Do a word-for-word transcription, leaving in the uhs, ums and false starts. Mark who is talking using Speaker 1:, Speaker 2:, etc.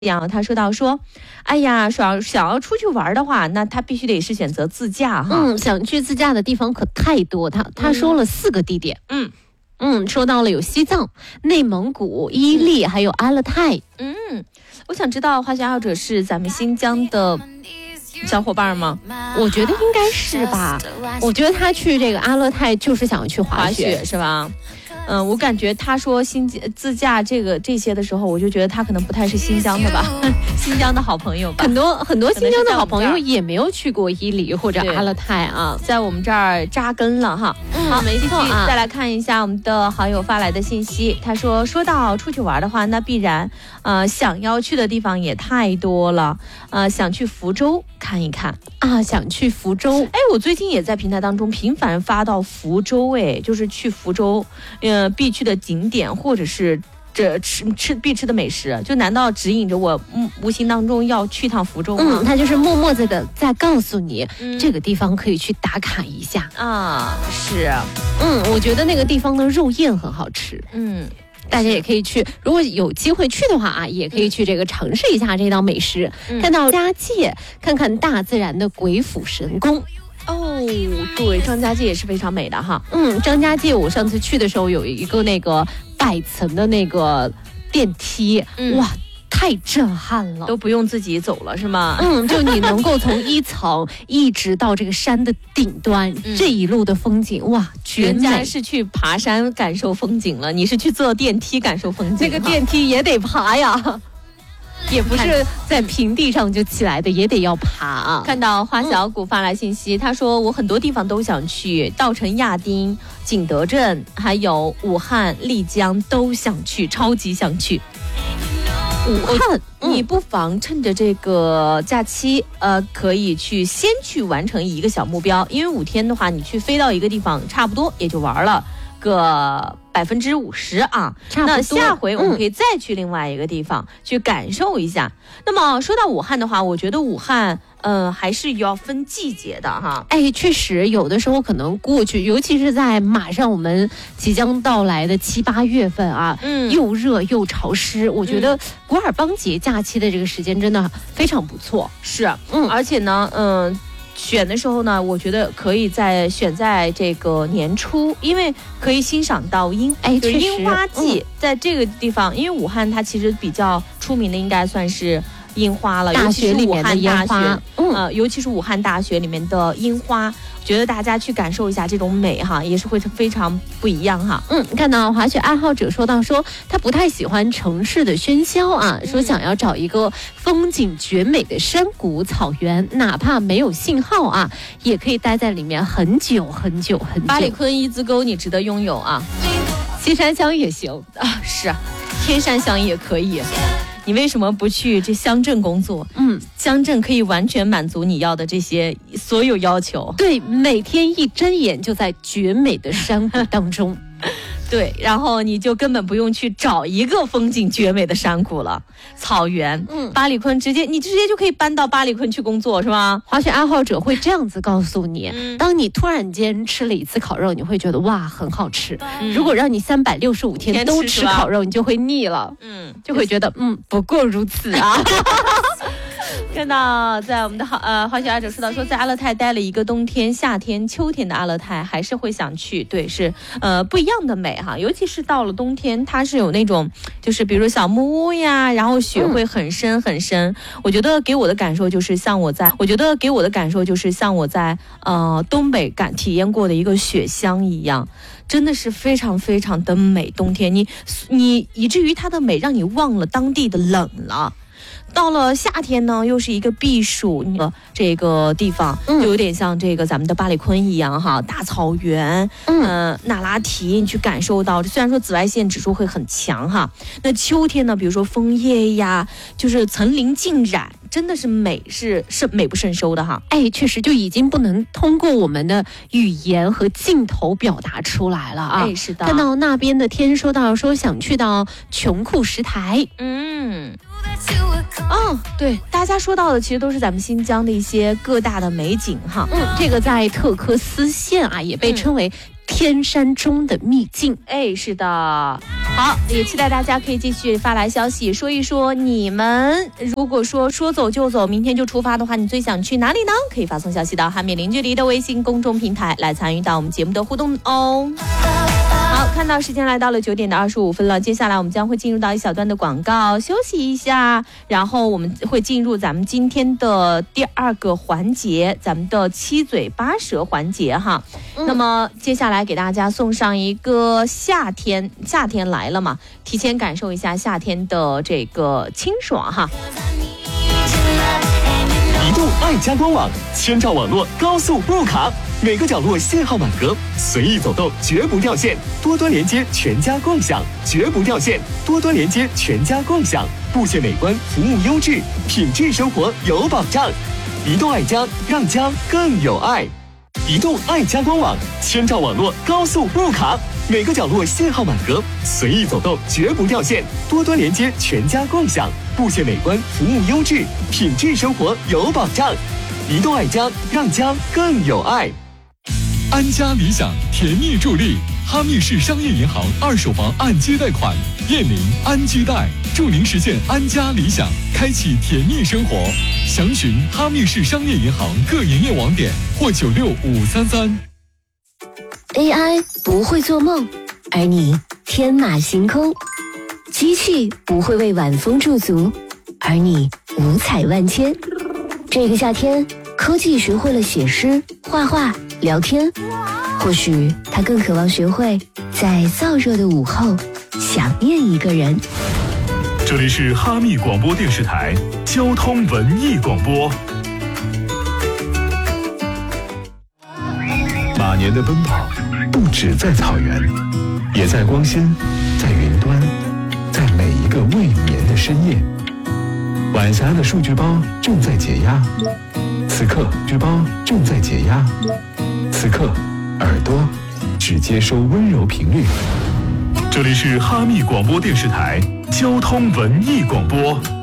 Speaker 1: 样，他说到说，哎呀，想想要出去玩的话，那他必须得是选择自驾哈。
Speaker 2: 嗯，想去自驾的地方可太多，他他说了四个地点。
Speaker 1: 嗯
Speaker 2: 嗯，说到了有西藏、内蒙古、伊犁，还有阿勒泰。
Speaker 1: 嗯，我想知道滑雪爱好者是咱们新疆的小伙伴吗？
Speaker 2: 我觉得应该是吧。我觉得他去这个阿勒泰就是想要去滑雪，
Speaker 1: 滑雪是吧？嗯，我感觉他说新自驾这个这些的时候，我就觉得他可能不太是新疆的吧，新疆的好朋友吧。
Speaker 2: 很多很多新疆的好朋友也没有去过伊犁或者阿勒泰啊，
Speaker 1: 在我们这儿扎根了哈。
Speaker 2: 嗯、
Speaker 1: 好，
Speaker 2: 没错啊。
Speaker 1: 再来看一下我们的好友发来的信息，他说说到出去玩的话，那必然呃想要去的地方也太多了，呃想去福州看一看
Speaker 2: 啊，想去福州。
Speaker 1: 哎，我最近也在平台当中频繁发到福州，哎，就是去福州。呃，必去的景点，或者是这吃吃必吃的美食，就难道指引着我嗯无形当中要去趟福州吗？
Speaker 2: 嗯，他就是默默的的在告诉你、
Speaker 1: 嗯，
Speaker 2: 这个地方可以去打卡一下
Speaker 1: 啊。是，
Speaker 2: 嗯，我觉得那个地方的肉燕很好吃，
Speaker 1: 嗯。
Speaker 2: 大家也可以去，如果有机会去的话啊，也可以去这个尝试一下这道美食，
Speaker 1: 嗯、
Speaker 2: 看到家界，看看大自然的鬼斧神工。
Speaker 1: 哦，对，张家界也是非常美的哈。
Speaker 2: 嗯，张家界我上次去的时候有一个那个百层的那个电梯，嗯、哇，太震撼了，
Speaker 1: 都不用自己走了是吗？
Speaker 2: 嗯，就你能够从一层一直到这个山的顶端，嗯、这一路的风景哇，绝美。
Speaker 1: 人家是去爬山感受风景了，你是去坐电梯感受风景。
Speaker 2: 这个电梯也得爬呀。也不是在平地上就起来的，也得要爬啊。
Speaker 1: 看到花小谷发来信息，嗯、他说我很多地方都想去，稻城亚丁、景德镇，还有武汉、丽江都想去，超级想去。
Speaker 2: 武汉，
Speaker 1: 嗯、你不妨趁着这个假期，呃，可以去先去完成一个小目标，因为五天的话，你去飞到一个地方，差不多也就玩了个百分之五十啊。那下回我们可以再去另外一个地方、嗯、去感受一下。那么说到武汉的话，我觉得武汉呃还是要分季节的哈。
Speaker 2: 哎，确实有的时候可能过去，尤其是在马上我们即将到来的七八月份啊，嗯，又热又潮湿，我觉得古尔邦节假期的这个时间真的非常不错。
Speaker 1: 是，嗯，而且呢，嗯。选的时候呢，我觉得可以在选在这个年初，因为可以欣赏到樱，
Speaker 2: 哎，
Speaker 1: 就是樱花季、
Speaker 2: 嗯，
Speaker 1: 在这个地方，因为武汉它其实比较出名的应该算是樱花了，
Speaker 2: 大学里面的樱花，
Speaker 1: 嗯，呃，尤其是武汉大学里面的樱花，觉得大家去感受一下这种美哈，也是会非常不一样哈。
Speaker 2: 嗯，看到滑雪爱好者说到说他不太喜欢城市的喧嚣啊，嗯、说想要找一个风景绝美的山谷草原，哪怕没有信号啊，也可以待在里面很久很久很久。
Speaker 1: 八里坤一字沟你值得拥有啊，
Speaker 2: 西山乡也行
Speaker 1: 啊，是啊，天山乡也可以。你为什么不去这乡镇工作？嗯，乡镇可以完全满足你要的这些所有要求。
Speaker 2: 对，每天一睁眼就在绝美的山谷当中。
Speaker 1: 对，然后你就根本不用去找一个风景绝美的山谷了，草原，嗯，八里坤直接你直接就可以搬到八里坤去工作，是吗？
Speaker 2: 滑雪爱好者会这样子告诉你，嗯、当你突然间吃了一次烤肉，你会觉得哇很好吃。嗯、如果让你三百六十五天都吃烤肉，你就会腻了，嗯，就会觉得嗯不过如此啊。
Speaker 1: 看到在我们的好呃滑雪爱者说到说，在阿勒泰待了一个冬天、夏天、秋天的阿勒泰，还是会想去。对，是呃不一样的美哈，尤其是到了冬天，它是有那种就是比如小木屋呀，然后雪会很深很深。嗯、我觉得给我的感受就是像我在，我觉得给我的感受就是像我在呃东北感体验过的一个雪乡一样。真的是非常非常的美，冬天你你以至于它的美让你忘了当地的冷了。到了夏天呢，又是一个避暑的这个地方，就有点像这个咱们的八里坤一样哈，大草原，嗯、呃，那拉提，你去感受到，虽然说紫外线指数会很强哈，那秋天呢，比如说枫叶呀，就是层林尽染，真的是美，是是美不胜收的哈。
Speaker 2: 哎，确实就已经不能通过我们的语言和镜头表达出来了啊。
Speaker 1: 哎，是的。
Speaker 2: 看到那边的天，说到说想去到琼库什台，
Speaker 1: 嗯。哦，对，大家说到的其实都是咱们新疆的一些各大的美景哈。
Speaker 2: 嗯，这个在特克斯县啊，也被称为天山中的秘境。
Speaker 1: 哎，是的。 好，也期待大家可以继续发来消息，说一说你们如果说说走就走，明天就出发的话，你最想去哪里呢？可以发送消息到哈密零距离的微信公众平台来参与到我们节目的互动哦。好，看到时间来到了九点的二十五分了，接下来我们将会进入到一小段的广告，休息一下，然后我们会进入咱们今天的第二个环节，咱们的七嘴八舌环节哈。嗯、那么接下来给大家送上一个夏天，夏天来了嘛，提前感受一下夏天的这个清爽哈。
Speaker 3: 移动爱家官网，千兆网络高速不卡，每个角落信号满格，随意走动绝不掉线，多端连接全家共享，绝不掉线，多端连接全家共享，布线美观，服务优质，品质生活有保障。移动爱家，让家更有爱。移动爱家官网，千兆网络高速不卡，每个角落信号满格，随意走动绝不掉线，多端连接全家共享，布线美观，服务优质，品质生活有保障。移动爱家，让家更有爱。
Speaker 4: 安家理想甜蜜助力，哈密市商业银行二手房按揭贷款，燕邻安居贷，助您实现安家理想，开启甜蜜生活。详询哈密市商业银行各营业网点或九六五三三。
Speaker 5: A I 不会做梦，而你天马行空；机器不会为晚风驻足，而你五彩万千。这个夏天，科技学会了写诗、画画、聊天，或许它更渴望学会在燥热的午后想念一个人。
Speaker 4: 这里是哈密广播电视台交通文艺广播。马年的奔跑不止在草原，也在光纤，在云端，在每一个未眠的深夜。晚霞的数据包正在解压，此刻数据包正在解压，此刻耳朵只接收温柔频率。这里是哈密广播电视台交通文艺广播。